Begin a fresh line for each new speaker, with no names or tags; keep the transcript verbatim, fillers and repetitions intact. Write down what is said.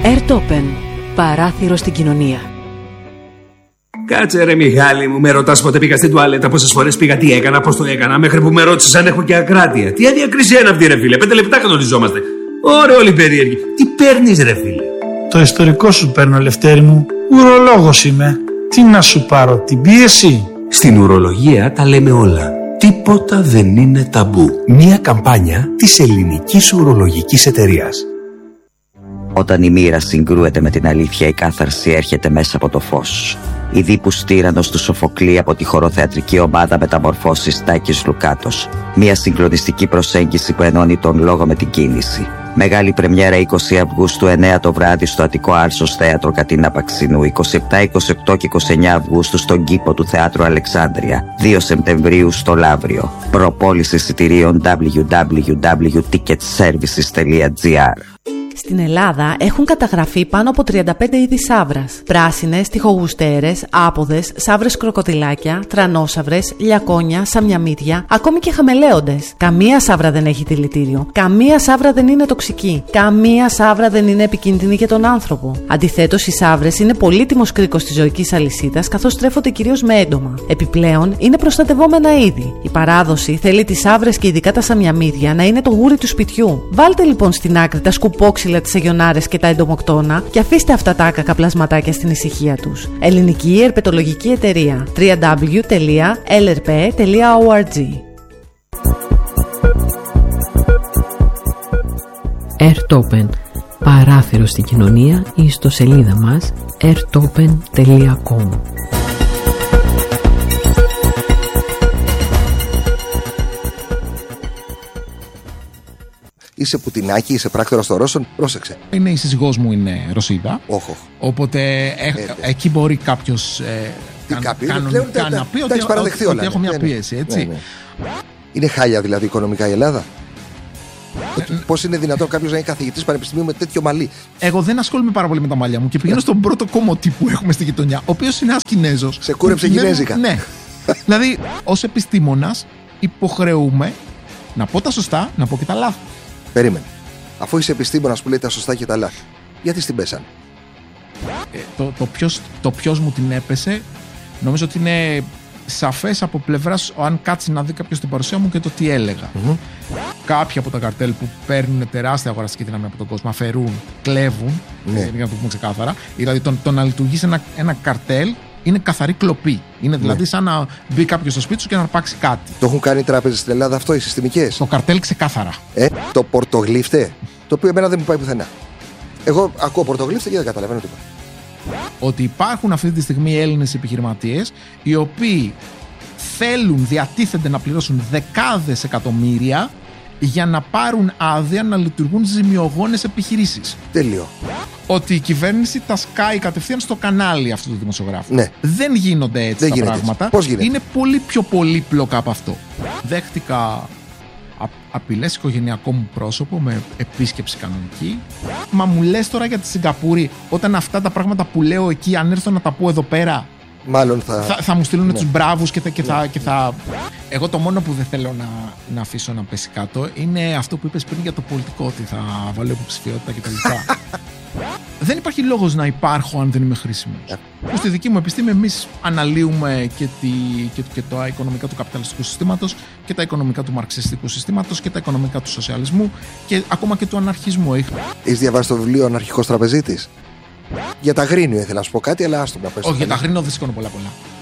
Airtopen. Παράθυρο στην κοινωνία.
Κάτσε ρε Μιχάλη μου, με ρωτάς πότε πήγα στην τουαλέτα, πόσες φορές πήγα, τι έκανα, πώς το έκανα, μέχρι που με ρώτησες αν έχω και ακράτεια. Τι αδιακρισία είναι αυτή ρε φίλε, πέντε λεπτά κανονιζόμαστε. Ωραία όλοι περίεργοι. Τι παίρνεις ρε φίλε?
Το ιστορικό σου παίρνω, Λευτέρη μου. Ουρολόγος είμαι. Τι να σου πάρω, την πίεση?
Στην ουρολογία τα λέμε όλα. Τίποτα δεν είναι ταμπού. Μία καμπάνια της Ελληνικής Ουρολογικής Εταιρείας.
Όταν η μοίρα συγκρούεται με την αλήθεια, η κάθαρση έρχεται μέσα από το φως. Η Δίπους Τύραννος του Σοφοκλή από τη χοροθεατρική ομάδα Μεταμορφώσεις Τάκης Λουκάτος. Μια συγκλονιστική προσέγγιση που ενώνει τον λόγο με την κίνηση. Μεγάλη πρεμιέρα είκοσι Αυγούστου, εννέα το βράδυ στο Αττικό Άρσος Θέατρο Κατίνα Παξινού. είκοσι επτά, είκοσι οκτώ και είκοσι εννέα Αυγούστου στον κήπο του Θεάτρου Αλεξάνδρεια. δύο Σεπτεμβρίου στο Λαύριο. Προπόληση εισιτηρίων double-u double-u double-u τελεία ticket services τελεία gr.
Στην Ελλάδα έχουν καταγραφεί πάνω από τριάντα πέντε είδη σαύρας. Πράσινες, τυχογουστέρες, άποδες, σαύρες κροκοδιλάκια, τρανόσαυρες, λιακόνια, σαμιαμίδια, ακόμη και χαμελέοντες. Καμία σαύρα δεν έχει δηλητήριο. Καμία σαύρα δεν είναι τοξική. Καμία σαύρα δεν είναι επικίνδυνη για τον άνθρωπο. Αντιθέτως, οι σαύρες είναι πολύτιμος κρίκος της ζωικής αλυσίδας, καθώς τρέφονται κυρίως με έντομα. Επιπλέον, είναι προστατευόμενα είδη. Η παράδοση θέλει τις σαύρες και ειδικά τα σαμιαμίδια να είναι το γούρι του σπιτιού. Βάλτε λοιπόν στην άκρη τα σκουπόξυλα, τις αγιονάρες και τα εντομοκτώνα και αφήστε αυτά τα άκακα πλασματάκια στην ησυχία τους. Ελληνική Ερπετολογική Εταιρεία. double-u double-u double-u τελεία ελ ερ πι τελεία org.
Airtopen. Παράθυρο στην κοινωνία, η ιστοσελίδα μας airtopen τελεία com.
Είσαι Πουτινάκι, είσαι πράκτορας των Ρώσων, πρόσεξε.
Είναι η σύζυγός μου, είναι Ρωσίδα.
Όχι, όχι.
Οπότε ε, ε, εκεί μπορεί κάποιος ε,
Τι
καν,
κάποιο,
κάνουν,
πλέον,
καν,
τα,
να πει
τα,
ότι,
τα παραδεχθεί
ότι,
όλα,
ότι έχω μια
ναι,
πίεση, έτσι.
Ναι, ναι. Είναι χάλια δηλαδή οικονομικά η Ελλάδα. Ε, Πώς είναι δυνατόν κάποιος να είναι καθηγητής πανεπιστημίου με τέτοιο μαλλί?
Εγώ δεν ασχολούμαι πάρα πολύ με τα μαλλιά μου και πηγαίνω στον πρώτο κομμωτή που έχουμε στη γειτονιά, ο οποίος είναι ένας Κινέζος.
Σε κούρεψε Κινέζικα.
Ναι. Δηλαδή, ως επιστήμονας υποχρεούμε να πω τα σωστά, να πω και τα λάθη.
Περίμενε. Αφού είσαι επιστήμονας που λέει τα σωστά και τα λάθη, γιατί στην πέσανε?
Ε, το, το, ποιος, το ποιος μου την έπεσε, νομίζω ότι είναι σαφές από πλευράς αν κάτσει να δει κάποιος την παρουσία μου και το τι έλεγα. Mm-hmm. Κάποιοι από τα καρτέλ που παίρνουν τεράστια αγοραστική δύναμη από τον κόσμο, αφαιρούν, κλέβουν, mm. ε, για να το πούμε ξεκάθαρα. Δηλαδή το, το να λειτουργήσει ένα, ένα καρτέλ είναι καθαρή κλοπή. Είναι δηλαδή mm. σαν να μπει κάποιος στο σπίτι σου και να αρπάξει κάτι.
Το έχουν κάνει οι τράπεζες στην Ελλάδα αυτό, οι συστημικές?
Το καρτέλ ξεκάθαρα.
Ε, το πορτογλύφτε, το οποίο εμένα δεν μου πάει πουθενά. Εγώ ακούω πορτογλύφτε και δεν καταλαβαίνω τίποτα.
Ότι υπάρχουν αυτή τη στιγμή Έλληνες επιχειρηματίες οι οποίοι θέλουν, διατίθενται να πληρώσουν δεκάδες εκατομμύρια για να πάρουν άδεια να λειτουργούν ζημιογόνες επιχειρήσεις.
Τέλειο.
Ότι η κυβέρνηση τα σκάει κατευθείαν στο κανάλι αυτού του δημοσιογράφου.
Ναι.
Δεν γίνονται έτσι
Δεν
τα
γίνεται
πράγματα.
Έτσι. Πώς γίνεται?
Είναι πολύ πιο πολύπλοκα από αυτό. Δέχτηκα απειλές οικογενειακό μου πρόσωπο με επίσκεψη κανονική. Μα μου λες τώρα για τη Σιγκαπούρη, όταν αυτά τα πράγματα που λέω εκεί, αν έρθω να τα πω εδώ πέρα,
μάλλον θα...
θα, θα μου στείλουν ναι. τους μπράβους και θα, και,
ναι.
θα, και θα... Εγώ το μόνο που δεν θέλω να, να αφήσω να πέσει κάτω είναι αυτό που είπες πριν για το πολιτικό, ότι θα βάλω υποψηφιότητα κτλ. Δεν υπάρχει λόγος να υπάρχω αν δεν είμαι χρήσιμος. Yeah. Στη δική μου επιστήμη εμείς αναλύουμε και, τη, και, και τα οικονομικά του καπιταλιστικού συστήματος και τα οικονομικά του μαρξιστικού συστήματος και τα οικονομικά του σοσιαλισμού και ακόμα και του αναρχισμού.
Έχεις διαβάσει το βιβλίο «Αναρχικός τραπεζίτης»? Για τα Αγρίνιο ήθελα να σου πω κάτι, αλλά άστο να πες.
Όχι, για τα Αγρίνιο δεν σηκώνω πολλά πολλά.